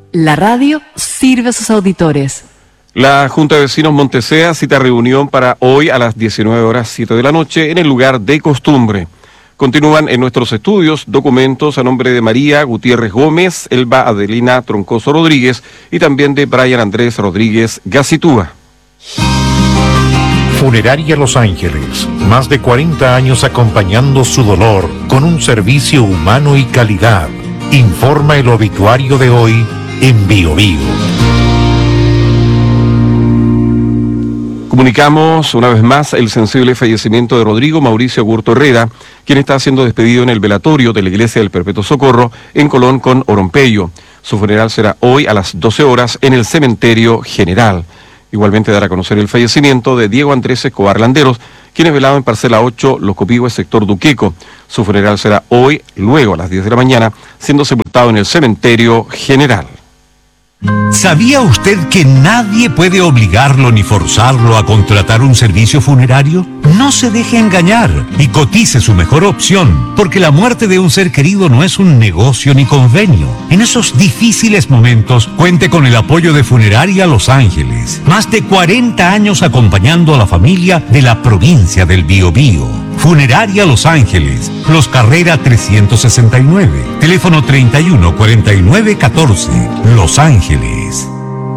La radio sirve a sus auditores. La Junta de Vecinos Montesea cita reunión para hoy a las 19:07 de la noche en el lugar de costumbre. Continúan en nuestros estudios documentos a nombre de María Gutiérrez Gómez, Elba Adelina Troncoso Rodríguez y también de Brian Andrés Rodríguez Gacitúa. Funeraria Los Ángeles, más de 40 años acompañando su dolor con un servicio humano y calidad. Informa el obituario de hoy en Bio Bio. Comunicamos una vez más el sensible fallecimiento de Rodrigo Mauricio Gurto Herrera, quien está siendo despedido en el velatorio de la Iglesia del Perpetuo Socorro en Colón con Orompeyo. Su funeral será hoy a las 12 horas en el Cementerio General. Igualmente dará a conocer el fallecimiento de Diego Andrés Escobar Landeros, quien es velado en Parcela 8, Los Copihue, sector Duqueco. Su funeral será hoy, luego a las 10 de la mañana, siendo sepultado en el Cementerio General. ¿Sabía usted que nadie puede obligarlo ni forzarlo a contratar un servicio funerario? No se deje engañar y cotice su mejor opción, porque la muerte de un ser querido no es un negocio ni convenio. En esos difíciles momentos, cuente con el apoyo de Funeraria Los Ángeles. Más de 40 años acompañando a la familia de la provincia del Biobío. Funeraria Los Ángeles, Los Carrera 369, teléfono 31 49 14, Los Ángeles.